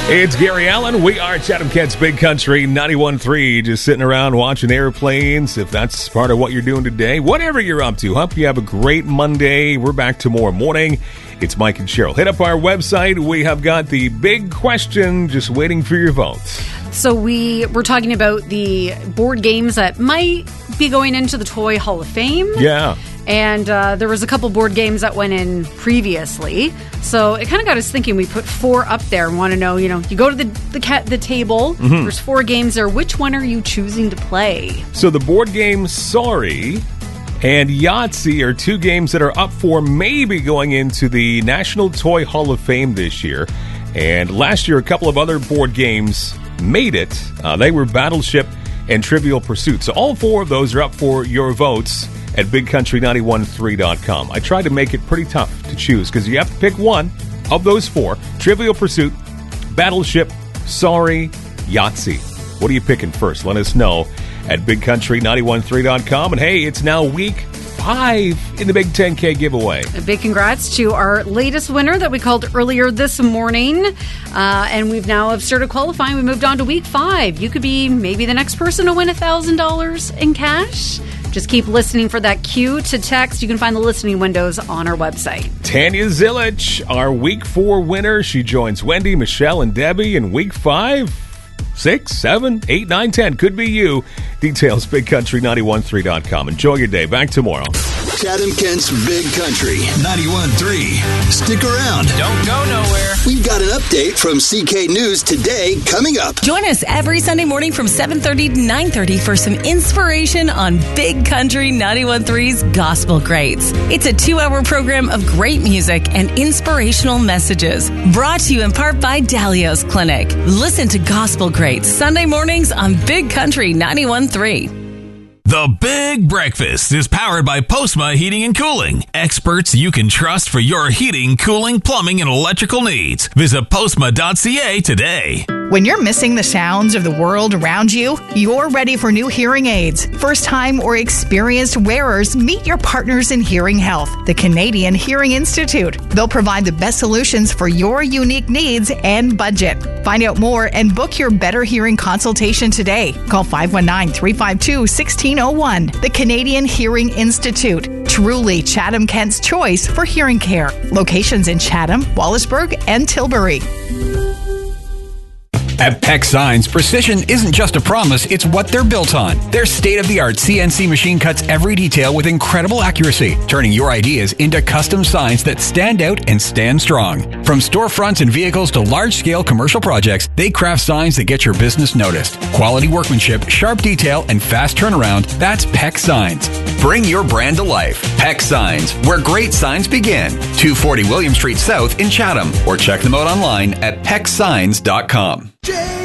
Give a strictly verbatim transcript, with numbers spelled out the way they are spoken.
It's Gary Allen. We are Chatham-Kent's Big Country ninety-one point three. Just sitting around watching airplanes. If that's part of what you're doing today, whatever you're up to, hope you have a great Monday. We're back tomorrow morning. It's Mike and Cheryl. Hit up our website. We have got the big question just waiting for your votes. So we were talking about the board games that might be going into the Toy Hall of Fame. Yeah. And uh, there was a couple board games that went in previously. So it kind of got us thinking. We put four up there and want to know, you know, you go to the the, cat, the table. Mm-hmm. There's four games there. Which one are you choosing to play? So the board game Sorry and Yahtzee are two games that are up for maybe going into the National Toy Hall of Fame this year. And last year, a couple of other board games made it. Uh, they were Battleship and Trivial Pursuit. So all four of those are up for your votes at big country nine one three dot com. I tried to make it pretty tough to choose because you have to pick one of those four. Trivial Pursuit, Battleship, Sorry, Yahtzee. What are you picking first? Let us know at big country nine one three dot com. And hey, it's now week five in the Big ten K giveaway. A big congrats to our latest winner that we called earlier this morning. Uh, and we've now have started qualifying. We moved on to week five. You could be maybe the next person to win one thousand dollars in cash. Just keep listening for that cue to text. You can find the listening windows on our website. Tanya Zilich, our week four winner. She joins Wendy, Michelle, and Debbie in week five. Six, seven, eight, nine, ten. Could be you. Details, big country nine one three dot com. Enjoy your day. Back tomorrow. Chatham-Kent's Big Country ninety-one point three. Stick around. Don't go nowhere. We've got an update from C K News today coming up. Join us every Sunday morning from seven thirty to nine thirty for some inspiration on Big Country ninety-one point three's Gospel Greats. It's a two-hour program of great music and inspirational messages. Brought to you in part by Dalio's Clinic. Listen to Gospel Greats Sunday mornings on Big Country ninety-one point three. The Big Breakfast is powered by Postma Heating and Cooling. Experts you can trust for your heating, cooling, plumbing, and electrical needs. Visit postma dot c a today. When you're missing the sounds of the world around you, you're ready for new hearing aids. First-time or experienced wearers, meet your partners in hearing health, the Canadian Hearing Institute. They'll provide the best solutions for your unique needs and budget. Find out more and book your better hearing consultation today. Call five one nine, three five two, one six zero one. The Canadian Hearing Institute. Truly Chatham-Kent's choice for hearing care. Locations in Chatham, Wallaceburg, and Tilbury. At Peck Signs, precision isn't just a promise, it's what they're built on. Their state-of-the-art C N C machine cuts every detail with incredible accuracy, turning your ideas into custom signs that stand out and stand strong. From storefronts and vehicles to large-scale commercial projects, they craft signs that get your business noticed. Quality workmanship, sharp detail, and fast turnaround, that's Peck Signs. Bring your brand to life. Peck Signs, where great signs begin. two forty William Street South in Chatham, or check them out online at peck signs dot com.